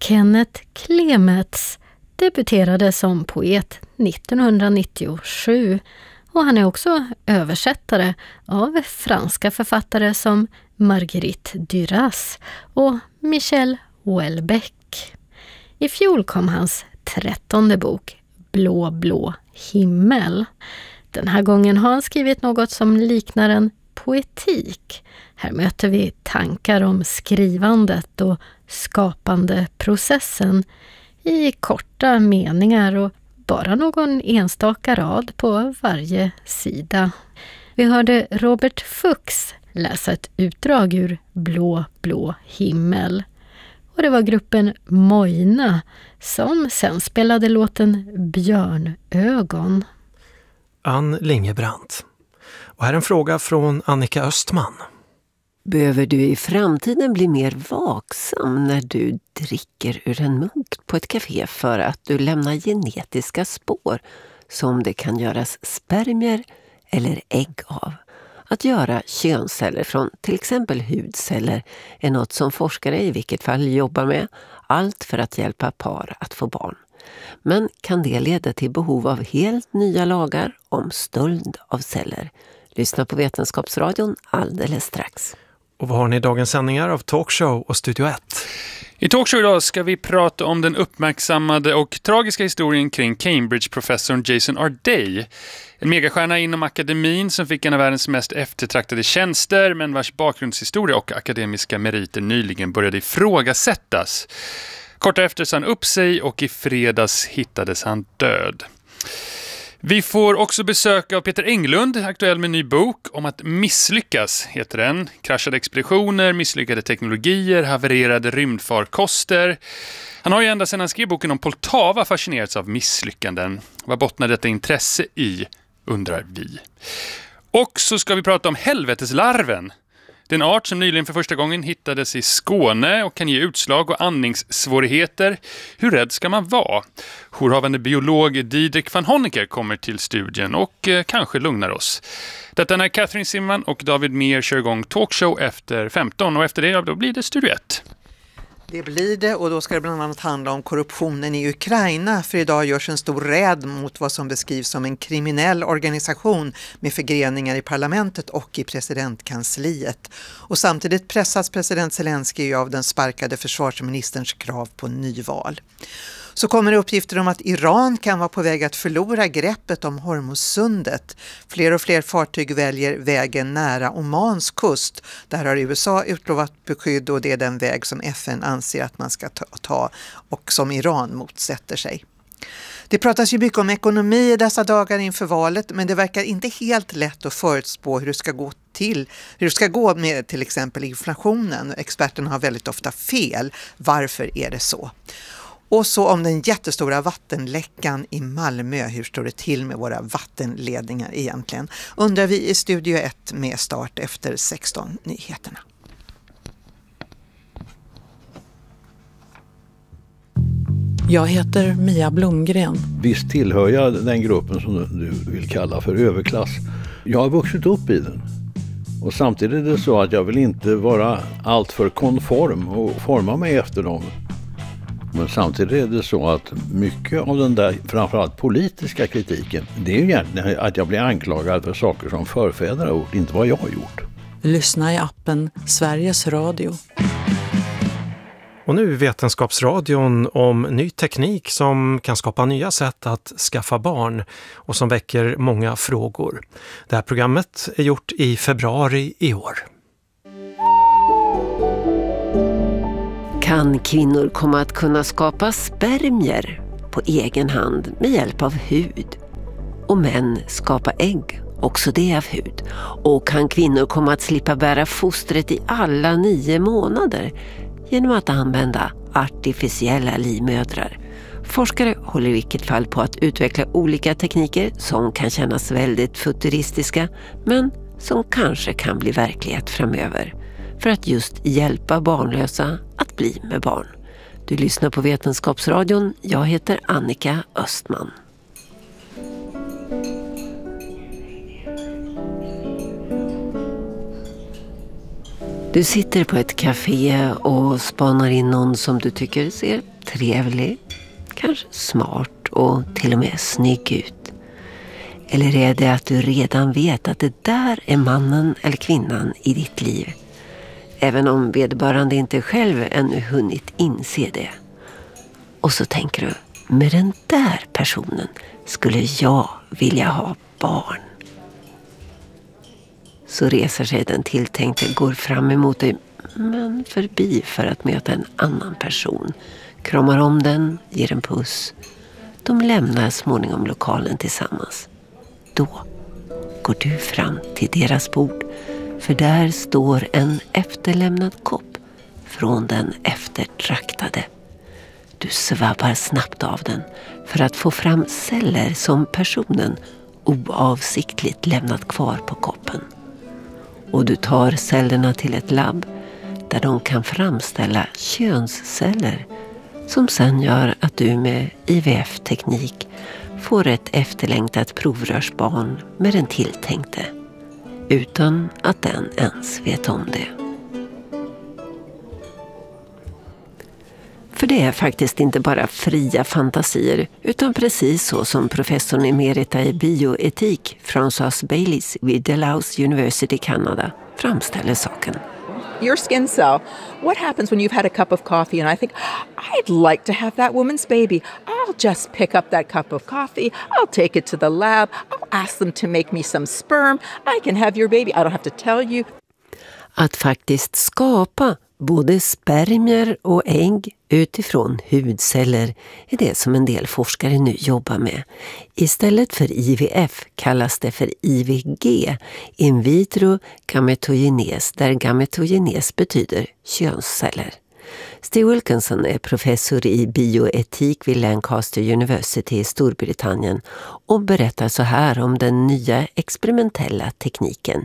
Kenneth Clemets debuterade som poet 1997 och han är också översättare av franska författare som Marguerite Duras och Michel Houellebecq. I fjol kom hans 13:e bok, Blå, blå himmel. Den här gången har han skrivit något som liknar en poetik. Här möter vi tankar om skrivandet och skapandeprocessen i korta meningar och bara någon enstaka rad på varje sida. Vi hörde Robert Fuchs läsa ett utdrag ur Blå, blå himmel. Och det var gruppen Moina som sen spelade låten Björnögon. Ann Lingebrandt. Och här är en fråga från Annika Östman. Behöver du i framtiden bli mer vaksam när du dricker ur en mugg på ett café för att du lämnar genetiska spår som det kan göras spermier eller ägg av? Att göra könsceller från till exempel hudceller är något som forskare i vilket fall jobbar med, allt för att hjälpa par att få barn. Men kan det leda till behov av helt nya lagar om stöld av celler? Lyssna på Vetenskapsradion alldeles strax. Och vad har ni i dagens sändningar av Talkshow och Studio 1? I Talkshow idag ska vi prata om den uppmärksammade och tragiska historien kring Cambridge-professorn Jason R. Day. En megastjärna inom akademin som fick en av världens mest eftertraktade tjänster men vars bakgrundshistoria och akademiska meriter nyligen började ifrågasättas. Kort efter sa han upp sig och i fredags hittades han död. Vi får också besök av Peter Englund, aktuell med en ny bok om att misslyckas, heter den. Kraschade expeditioner, misslyckade teknologier, havererade rymdfarkoster. Han har ju ända sedan han skrev boken om Poltava fascinerats av misslyckanden. Vad bottnar detta intresse i, undrar vi. Och så ska vi prata om helveteslarven. Det är en art som nyligen för första gången hittades i Skåne och kan ge utslag och andningssvårigheter. Hur rädd ska man vara? Jourhavande biolog Didrik van Honecker kommer till studien och kanske lugnar oss. Detta är när Catherine Simman och David Mer kör igång Talkshow efter 15 och efter det då blir det Studio 1. Det blir det, och då ska det bland annat handla om korruptionen i Ukraina, för idag görs en stor räd mot vad som beskrivs som en kriminell organisation med förgreningar i parlamentet och i presidentkansliet. Och samtidigt pressas president Zelensky av den sparkade försvarsministerns krav på nyval. Så kommer det uppgifter om att Iran kan vara på väg att förlora greppet om Hormuzsundet. Fler och fler fartyg väljer vägen nära Omans kust. Där har USA utlovat beskydd och det är den väg som FN anser att man ska ta och som Iran motsätter sig. Det pratas ju mycket om ekonomi i dessa dagar inför valet, men det verkar inte helt lätt att förutspå hur det ska gå med till exempel inflationen. Experterna har väldigt ofta fel. Varför är det så? Och så om den jättestora vattenläckan i Malmö. Hur står det till med våra vattenledningar egentligen? Undrar vi i Studio 1 med start efter 16 nyheterna. Jag heter Mia Blomgren. Visst tillhör jag den gruppen som du vill kalla för överklass. Jag har vuxit upp i den. Och samtidigt är det så att jag vill inte vara alltför konform och forma mig efter dem. Men samtidigt är det så att mycket av den där framförallt politiska kritiken, det är ju egentligen att jag blir anklagad för saker som förfäder har gjort, inte vad jag har gjort. Lyssna i appen Sveriges Radio. Och nu Vetenskapsradion om ny teknik som kan skapa nya sätt att skaffa barn och som väcker många frågor. Det här programmet är gjort i februari i år. Kan kvinnor komma att kunna skapa spermier på egen hand med hjälp av hud? Och män skapa ägg, också det av hud? Och kan kvinnor komma att slippa bära fostret i alla 9 månader genom att använda artificiella livmödrar? Forskare håller i vilket fall på att utveckla olika tekniker som kan kännas väldigt futuristiska men som kanske kan bli verklighet framöver. För att just hjälpa barnlösa att bli med barn. Du lyssnar på Vetenskapsradion. Jag heter Annika Östman. Du sitter på ett café och spanar in någon som du tycker ser trevlig, kanske smart och till och med snygg ut? Eller är det att du redan vet att det där är mannen eller kvinnan i ditt liv, även om vederbörande inte själv ännu hunnit inse det? Och så tänker du, med den där personen skulle jag vilja ha barn. Så reser sig den tilltänkte, går fram emot dig, men förbi för att möta en annan person. Kramar om den, ger en puss. De lämnar småningom lokalen tillsammans. Då går du fram till deras bord, för där står en efterlämnad kopp från den eftertraktade. Du svabbar snabbt av den för att få fram celler som personen oavsiktligt lämnat kvar på koppen. Och du tar cellerna till ett labb där de kan framställa könsceller som sen gör att du med IVF-teknik får ett efterlängtat provrörsbarn med den tilltänkte, utan att den ens vet om det. För det är faktiskt inte bara fria fantasier, utan precis så som professorn emerita i bioetik Francois Baylis vid Dalhousie University i Kanada framställer saken. Your skin cell, what happens when you've had a cup of coffee and I think, I'd like to have that woman's baby. I'll just pick up that cup of coffee. I'll take it to the lab. I'll ask them to make me some sperm. I can have your baby. I don't have to tell you. Att faktiskt skapa både spermier och ägg utifrån hudceller är det som en del forskare nu jobbar med. Istället för IVF kallas det för IVG, in vitro gametogenes, där gametogenes betyder könsceller. Steve Wilkinson är professor i bioetik vid Lancaster University i Storbritannien och berättar så här om den nya experimentella tekniken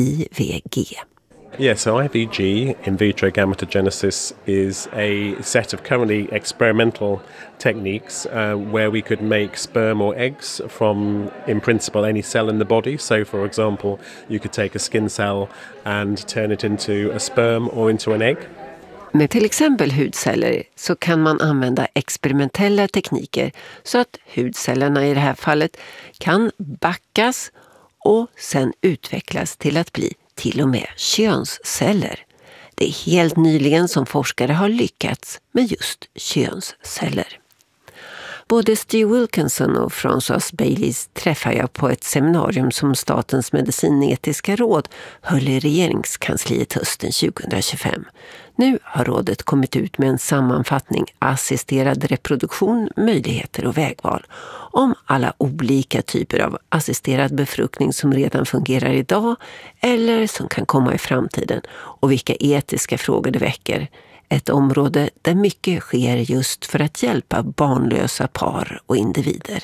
IVG. Yeah, so IVG, in vitro gametogenesis, is a set of currently experimental techniques where we could make sperm or eggs from, in principle, any cell in the body. So, for example, you could take a skin cell and turn it into a sperm or into an egg. Med till exempel hudceller så kan man använda experimentella tekniker så att hudcellerna i det här fallet kan backas och sen utvecklas till att bli till och med könsceller. Det är helt nyligen som forskare har lyckats med just könsceller. Både Steve Wilkinson och Francois Baylis träffar jag på ett seminarium som Statens medicinetiska råd höll i regeringskansliet hösten 2025. Nu har rådet kommit ut med en sammanfattning assisterad reproduktion, möjligheter och vägval om alla olika typer av assisterad befruktning som redan fungerar idag eller som kan komma i framtiden och vilka etiska frågor det väcker. Ett område där mycket sker just för att hjälpa barnlösa par och individer.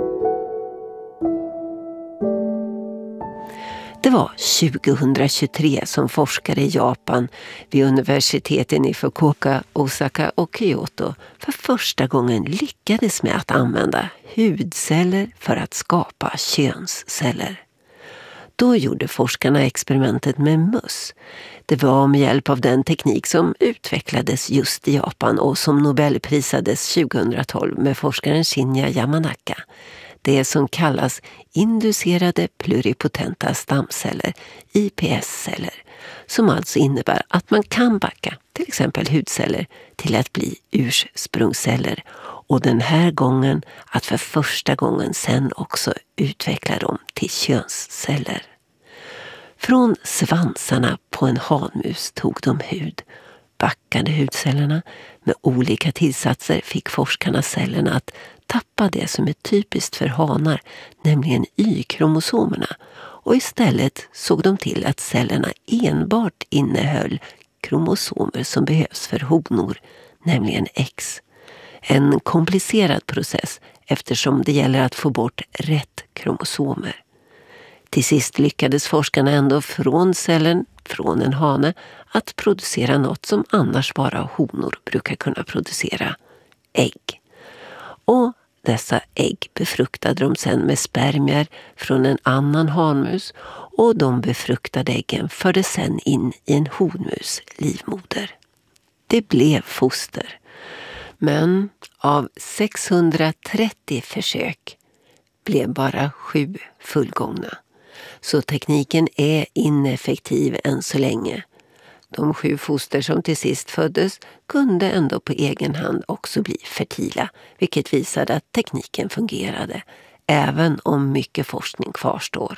Det var 2023 som forskare i Japan vid universiteten i Fukuoka, Osaka och Kyoto för första gången lyckades med att använda hudceller för att skapa könsceller. Då gjorde forskarna experimentet med möss. Det var med hjälp av den teknik som utvecklades just i Japan och som Nobelprisades 2012 med forskaren Shinya Yamanaka. Det som kallas inducerade pluripotenta stamceller, IPS-celler, som alltså innebär att man kan backa till exempel hudceller till att bli ursprungsceller och den här gången att för första gången sen också utveckla dem till könsceller. Från svansarna på en hanmus tog de hud. Backade hudcellerna med olika tillsatser fick forskarna cellerna att tappa det som är typiskt för hanar, nämligen Y-kromosomerna, och istället såg de till att cellerna enbart innehöll kromosomer som behövs för honor, nämligen X. En komplicerad process eftersom det gäller att få bort rätt kromosomer. Till sist lyckades forskarna ändå från cellen, från en hane, att producera något som annars bara honor brukar kunna producera, ägg. Och dessa ägg befruktade de sen med spermier från en annan hanmus och de befruktade äggen förde sen in i en honmus livmoder. Det blev foster. Men av 630 försök blev bara 7 fullgångna. Så tekniken är ineffektiv än så länge. De 7 foster som till sist föddes kunde ändå på egen hand också bli fertila, vilket visade att tekniken fungerade, även om mycket forskning kvarstår.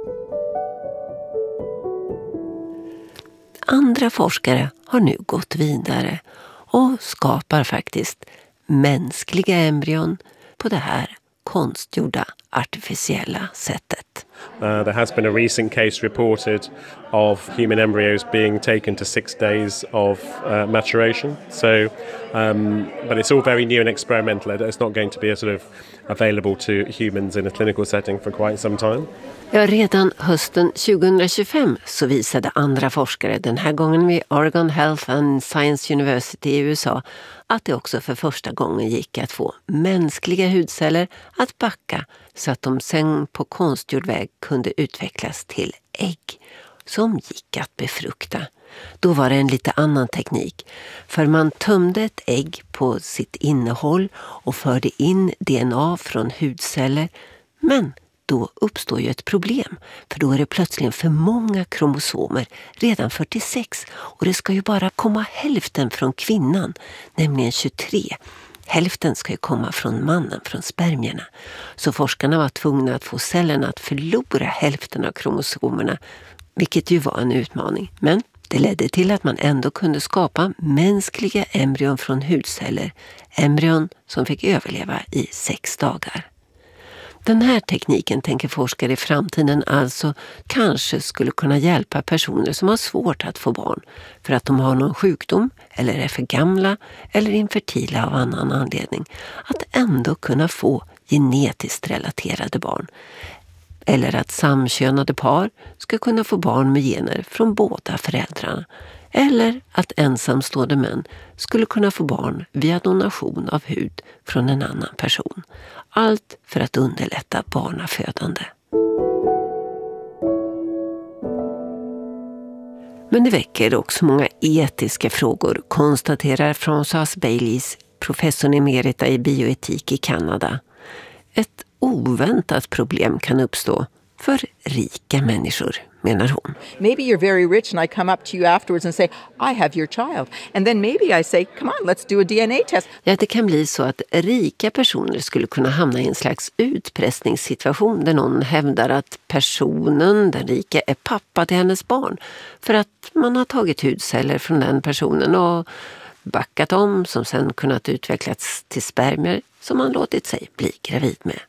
Andra forskare har nu gått vidare och skapar faktiskt mänskliga embryon på det här konstgjorda artificiella sättet. There has been a recent case reported of human embryos being taken to 6 days of maturation. But it's all very new and experimental. It's not going to be sort of available to humans in a clinical setting for quite some time. Ja, redan hösten 2025 så visade andra forskare, den här gången vid Oregon Health and Science University i USA, att det också för första gången gick att få mänskliga hudceller att backa så att de sen på konstgjord väg kunde utvecklas till ägg som gick att befrukta. Då var det en lite annan teknik, för man tömde ett ägg på sitt innehåll och förde in DNA från hudceller, men då uppstår ju ett problem, för då är det plötsligt för många kromosomer, redan 46, och det ska ju bara komma hälften från kvinnan, nämligen 23. Hälften ska ju komma från mannen, från spermierna. Så forskarna var tvungna att få cellerna att förlora hälften av kromosomerna, vilket ju var en utmaning. Men det ledde till att man ändå kunde skapa mänskliga embryon från hudceller, embryon som fick överleva i 6 dagar. Den här tekniken tänker forskare i framtiden alltså kanske skulle kunna hjälpa personer som har svårt att få barn för att de har någon sjukdom eller är för gamla eller infertila av annan anledning, att ändå kunna få genetiskt relaterade barn. Eller att samkönade par ska kunna få barn med gener från båda föräldrarna. Eller att ensamstående män skulle kunna få barn via donation av hud från en annan person. Allt för att underlätta barnafödande. Men det väcker också många etiska frågor, konstaterar Françoise Baylis, professor emerita i bioetik i Kanada. Ett oväntat problem kan uppstå för rika människor, menar hon. Maybe you're very rich and I come up to you afterwards and say, I have your child. And then maybe I say, come on, let's do a DNA test. Ja, det kan bli så att rika personer skulle kunna hamna i en slags utpressningssituation där någon hävdar att personen, den rika, är pappa till hennes barn. För att man har tagit hudceller från den personen och backat om, som sen kunnat utvecklas till spermier som man låtit sig bli gravid med.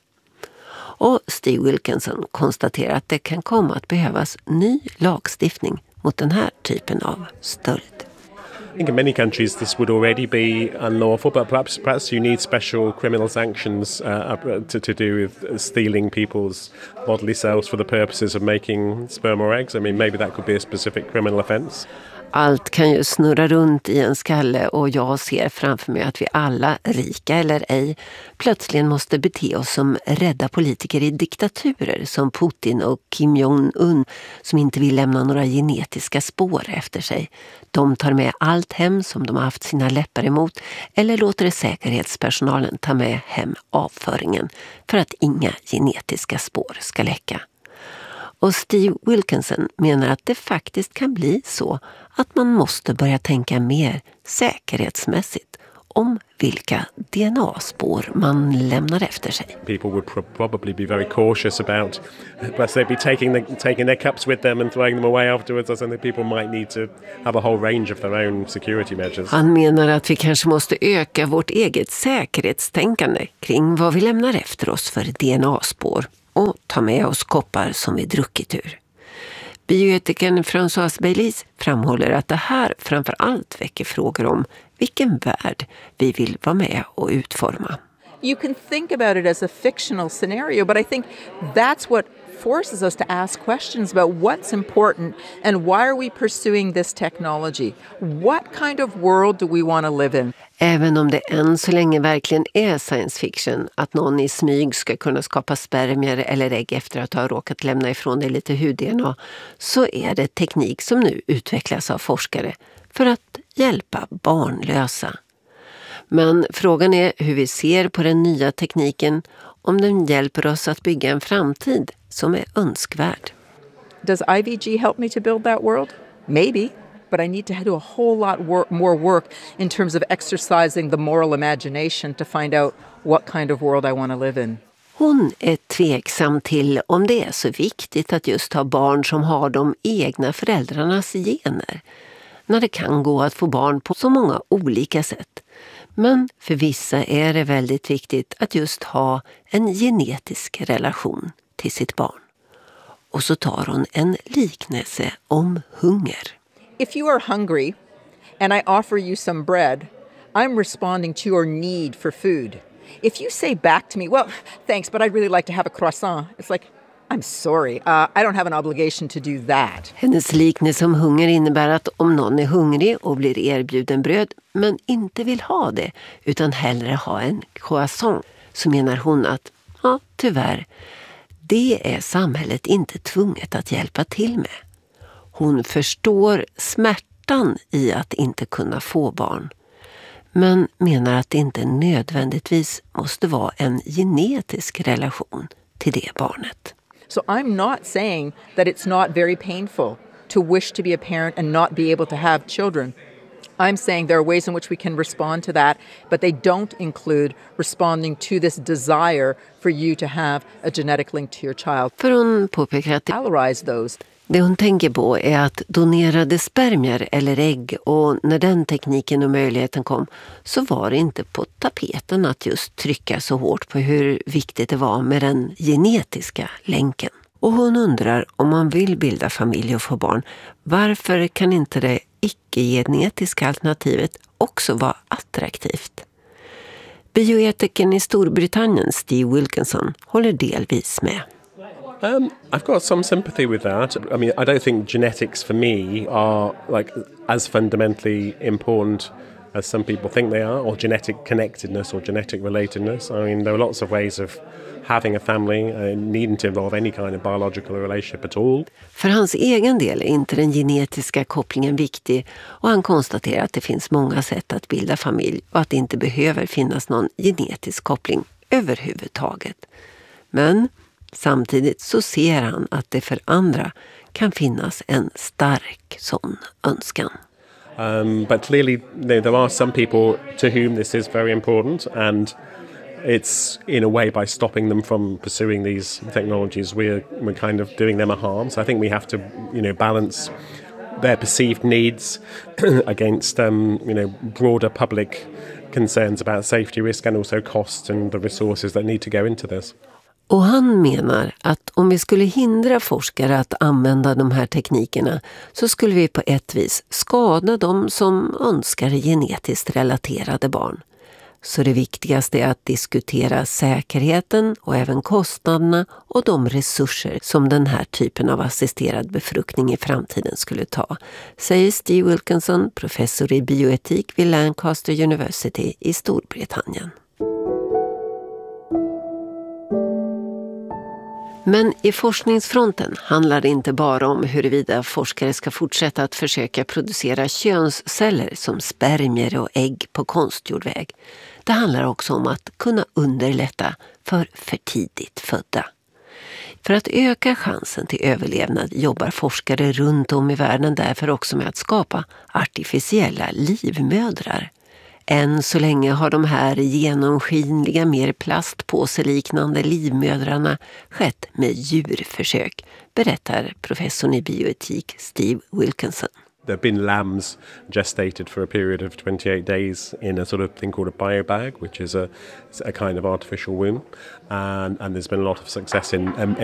Och Steve Wilkinson konstaterar att det kan komma att behövas ny lagstiftning mot den här typen av stöld. I think in many countries this would already be unlawful, but perhaps you need special criminal sanctions to do with stealing people's bodily cells for the purposes of making sperm or eggs. I mean, maybe that could be a specific criminal offence. Allt kan ju snurra runt i en skalle och jag ser framför mig att vi alla, rika eller ej, plötsligt måste bete oss som rädda politiker i diktaturer som Putin och Kim Jong-un som inte vill lämna några genetiska spår efter sig. De tar med allt hem som de har haft sina läppar emot eller låter säkerhetspersonalen ta med hem avföringen för att inga genetiska spår ska läcka. Och Steve Wilkinson menar att det faktiskt kan bli så att man måste börja tänka mer säkerhetsmässigt om vilka DNA-spår man lämnar efter sig. People would probably be very cautious about, let's say, be taking their cups with them and throwing them away afterwards or something. People might need to have a whole range of their own security measures. Han menar att vi kanske måste öka vårt eget säkerhetstänkande kring vad vi lämnar efter oss för DNA-spår och ta med oss koppar som vi druckit ur. Bioetikern Françoise Baylis framhåller att det här framför allt väcker frågor om vilken värld vi vill vara med och utforma. You can think about it as a fictional scenario, but I think that's what forces us to ask questions about what's important and why are we pursuing this technology? What kind of world do we want to live in? Även om det än så länge verkligen är science fiction att någon i smyg ska kunna skapa spermier eller ägg efter att ha råkat lämna ifrån det lite hud-DNA, så är det teknik som nu utvecklas av forskare för att hjälpa barnlösa. Men frågan är hur vi ser på den nya tekniken, om den hjälper oss att bygga en framtid som är önskvärd. Does IVG help me to build that world? Maybe, but I need to do a whole lot more work in terms of exercising the moral imagination to find out what kind of world I want to live in. Hon är tveksam till om det är så viktigt att just ha barn som har de egna föräldrarnas gener, när det kan gå att få barn på så många olika sätt. Men för vissa är det väldigt viktigt att just ha en genetisk relation till sitt barn. Och så tar hon en liknelse om hunger. If you are hungry and I offer you some bread, I'm responding to your need for food. If you say back to me, well, thanks, but I'd really like to have a croissant. It's like, I'm sorry, I don't have an obligation to do that. Hennes liknelse om hunger innebär att om någon är hungrig och blir erbjuden bröd men inte vill ha det utan hellre ha en croissant, så menar hon att, ja, tyvärr, det är samhället inte tvunget att hjälpa till med. Hon förstår smärtan i att inte kunna få barn, men menar att det inte nödvändigtvis måste vara en genetisk relation till det barnet. So I'm not saying that it's not very painful to wish to be a parent and not be able to have children. I'm saying there are ways in which we can respond to that, but they don't include responding to this desire for you to have a genetic link to your child. För hon påpekar att Valorize those. det hon tänker på är att donerade spermier eller ägg, och när den tekniken och möjligheten kom så var det inte på tapeten att just trycka så hårt på hur viktigt det var med den genetiska länken. Och hon undrar, om man vill bilda familj och få barn, varför kan inte det icke-genetiska alternativet också vara attraktivt? Bioetikern i Storbritannien, Steve Wilkinson, håller delvis med. I've got some sympathy with that. I mean, I don't think genetics for me are like as fundamentally important as some people think they are, or genetic connectedness or genetic relatedness. I mean, there are lots of ways of having a family, needing to involve any kind of biological relationship at all. För hans egen del är inte den genetiska kopplingen viktig, och han konstaterar att det finns många sätt att bilda familj och att det inte behöver finnas någon genetisk koppling överhuvudtaget. Men samtidigt så ser han att det för andra kan finnas en stark sån önskan. But clearly there are some people to whom this is very important, and it's in a way by stopping them from pursuing these technologies we're kind of doing them a harm. So I think we have to, balance their perceived needs against broader public concerns about safety risk and also cost and the resources that need to go into this. Och han menar att om vi skulle hindra forskare att använda de här teknikerna så skulle vi på ett vis skada de som önskar genetiskt relaterade barn. Så det viktigaste är att diskutera säkerheten och även kostnaderna och de resurser som den här typen av assisterad befruktning i framtiden skulle ta, säger Steve Wilkinson, professor i bioetik vid Lancaster University i Storbritannien. Men i forskningsfronten handlar det inte bara om huruvida forskare ska fortsätta att försöka producera könsceller som spermier och ägg på konstgjord väg. Det handlar också om att kunna underlätta för tidigt födda. För att öka chansen till överlevnad jobbar forskare runt om i världen därför också med att skapa artificiella livmödrar. Än så länge har de här genomskinliga, mer plastpåseliknande livmödrarna skett med djurförsök, berättar professorn i bioetik Steve Wilkinson. There have been lambs gestated for a period of 28 days in a sort of thing called a biobag, which is a kind of artificial womb, and there's been a lot of success in